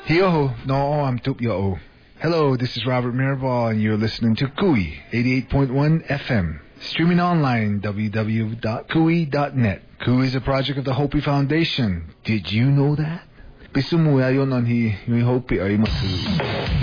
Yo, no, I'm Yo. Hello, this is Robert Mirabal, and you're listening to Kui 88.1 FM. Streaming online, www.kui.net. Kui is a project of the Hopi Foundation. Did you know that? Pisumuya yon on hi Hopi ay masu.